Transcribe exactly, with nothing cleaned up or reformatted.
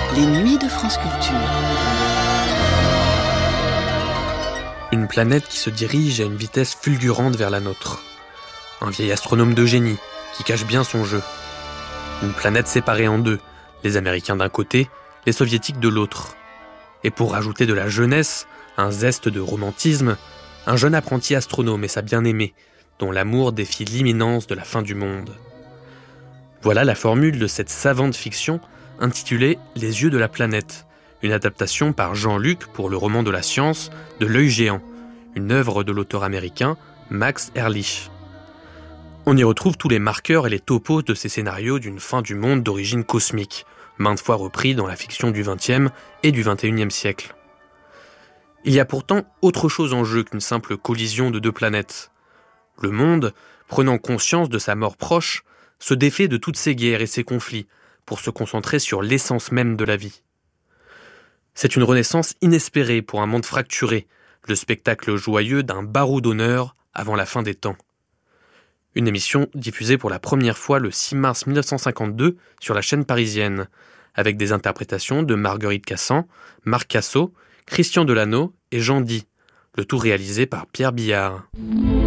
Les nuits de France Culture. Une planète qui se dirige à une vitesse fulgurante vers la nôtre. Un vieil astronome de génie qui cache bien son jeu. Une planète séparée en deux, les Américains d'un côté, les Soviétiques de l'autre. Et pour rajouter de la jeunesse, un zeste de romantisme, un jeune apprenti astronome et sa bien-aimée, dont l'amour défie l'imminence de la fin du monde. Voilà la formule de cette savante fiction intitulée « Les yeux de la planète », une adaptation par Jean-Luc pour le roman de la science de L'œil géant, une œuvre de l'auteur américain Max Ehrlich. On y retrouve tous les marqueurs et les topos de ces scénarios d'une fin du monde d'origine cosmique, maintes fois repris dans la fiction du vingtième et du vingt et unième siècle. Il y a pourtant autre chose en jeu qu'une simple collision de deux planètes. Le monde, prenant conscience de sa mort proche, se défait de toutes ces guerres et ces conflits pour se concentrer sur l'essence même de la vie. C'est une renaissance inespérée pour un monde fracturé, le spectacle joyeux d'un barreau d'honneur avant la fin des temps. Une émission diffusée pour la première fois le six mars mille neuf cent cinquante-deux sur la chaîne parisienne, avec des interprétations de Marguerite Cassan, Marc Cassot, Christian Delano et Jean Di, le tout réalisé par Pierre Billard.